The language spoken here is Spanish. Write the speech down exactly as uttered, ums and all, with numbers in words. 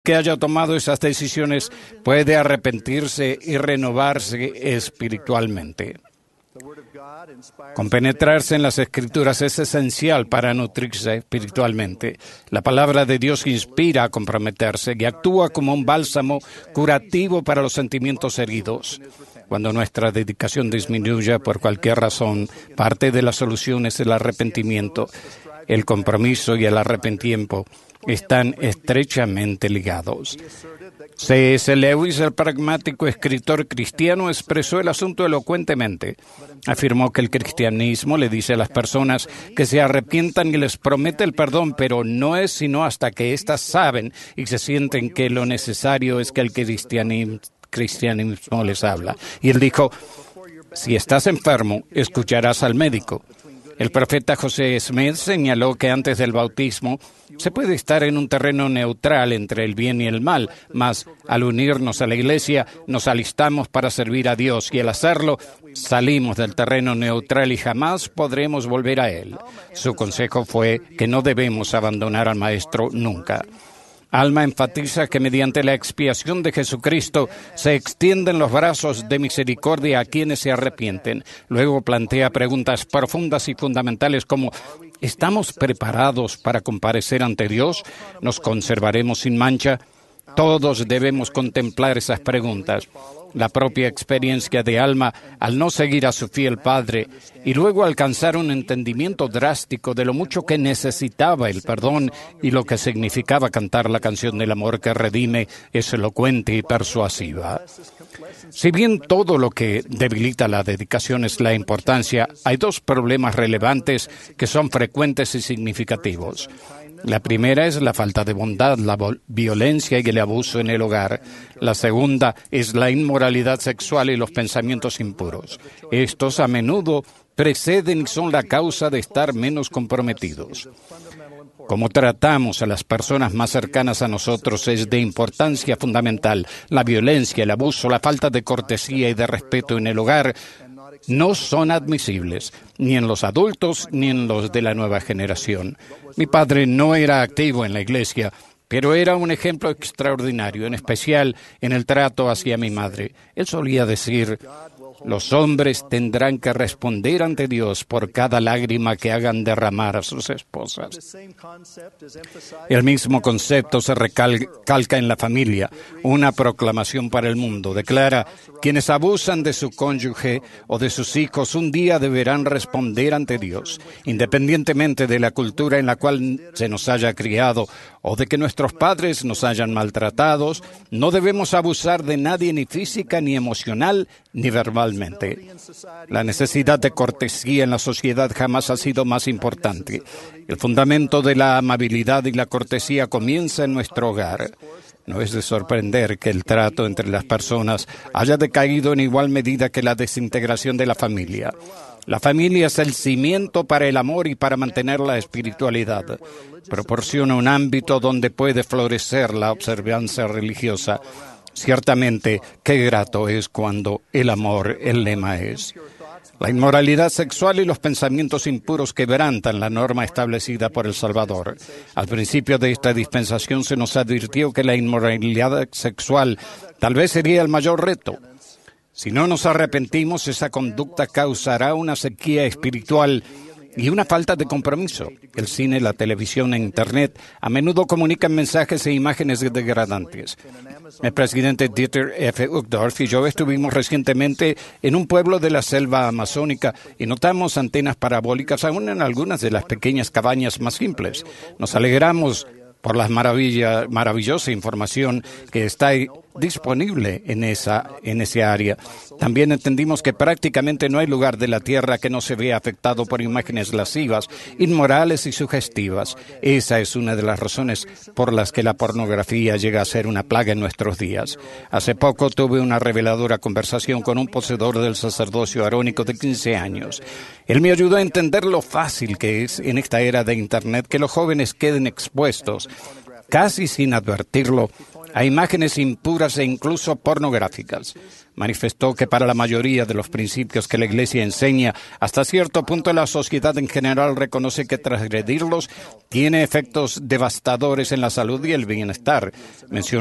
que haya tomado esas decisiones puede arrepentirse y renovarse espiritualmente. Compenetrarse en las Escrituras es esencial para nutrirse espiritualmente. La palabra de Dios inspira a comprometerse y actúa como un bálsamo curativo para los sentimientos heridos. Cuando nuestra dedicación disminuye por cualquier razón, parte de la solución es el arrepentimiento. El compromiso y el arrepentimiento están estrechamente ligados. C S Lewis, el pragmático escritor cristiano, expresó el asunto elocuentemente. Afirmó que el cristianismo le dice a las personas que se arrepientan y les promete el perdón, pero no es sino hasta que éstas saben y se sienten que lo necesario es que el cristianismo, cristianismo les habla. Y él dijo, si estás enfermo, escucharás al médico. El profeta José Smith señaló que antes del bautismo se puede estar en un terreno neutral entre el bien y el mal, mas al unirnos a la Iglesia nos alistamos para servir a Dios y al hacerlo salimos del terreno neutral y jamás podremos volver a él. Su consejo fue que no debemos abandonar al Maestro nunca. Alma enfatiza que mediante la expiación de Jesucristo se extienden los brazos de misericordia a quienes se arrepienten. Luego plantea preguntas profundas y fundamentales como ¿estamos preparados para comparecer ante Dios? ¿Nos conservaremos sin mancha? Todos debemos contemplar esas preguntas. La propia experiencia de Alma al no seguir a su fiel padre y luego alcanzar un entendimiento drástico de lo mucho que necesitaba el perdón y lo que significaba cantar la canción del amor que redime es elocuente y persuasiva. Si bien todo lo que debilita la dedicación es la importancia, hay dos problemas relevantes que son frecuentes y significativos. La primera es la falta de bondad, la violencia y el abuso en el hogar. La segunda es la inmoralidad sexual y los pensamientos impuros. Estos a menudo preceden y son la causa de estar menos comprometidos. Cómo tratamos a las personas más cercanas a nosotros es de importancia fundamental. La violencia, el abuso, la falta de cortesía y de respeto en el hogar no son admisibles, ni en los adultos ni en los de la nueva generación. Mi padre no era activo en la iglesia, pero era un ejemplo extraordinario, en especial en el trato hacia mi madre. Él solía decir, los hombres tendrán que responder ante Dios por cada lágrima que hagan derramar a sus esposas. El mismo concepto se recalca en la familia. Una proclamación para el mundo declara, quienes abusan de su cónyuge o de sus hijos un día deberán responder ante Dios, independientemente de la cultura en la cual se nos haya criado o de que nuestros padres nos hayan maltratados. No debemos abusar de nadie ni física, ni emocional, ni verbalmente. La necesidad de cortesía en la sociedad jamás ha sido más importante. El fundamento de la amabilidad y la cortesía comienza en nuestro hogar. No es de sorprender que el trato entre las personas haya decaído en igual medida que la desintegración de la familia. La familia es el cimiento para el amor y para mantener la espiritualidad. Proporciona un ámbito donde puede florecer la observancia religiosa. Ciertamente, qué grato es cuando el amor, el lema es. La inmoralidad sexual y los pensamientos impuros quebrantan la norma establecida por el Salvador. Al principio de esta dispensación se nos advirtió que la inmoralidad sexual tal vez sería el mayor reto. Si no nos arrepentimos, esa conducta causará una sequía espiritual y una falta de compromiso. El cine, la televisión e Internet a menudo comunican mensajes e imágenes degradantes. El presidente Dieter F. Uchtdorf y yo estuvimos recientemente en un pueblo de la selva amazónica y notamos antenas parabólicas aún en algunas de las pequeñas cabañas más simples. Nos alegramos por la maravilla, maravillosa información que está disponible en esa, en ese área. También entendimos que prácticamente no hay lugar de la tierra que no se vea afectado por imágenes lascivas, inmorales y sugestivas. Esa es una de las razones por las que la pornografía llega a ser una plaga en nuestros días. Hace poco tuve una reveladora conversación con un poseedor del sacerdocio arónico de quince años. Él me ayudó a entender lo fácil que es en esta era de Internet que los jóvenes queden expuestos, casi sin advertirlo, a imágenes impuras e incluso pornográficas. Manifestó que para la mayoría de los principios que la Iglesia enseña, hasta cierto punto la sociedad en general reconoce que transgredirlos tiene efectos devastadores en la salud y el bienestar. Mencionó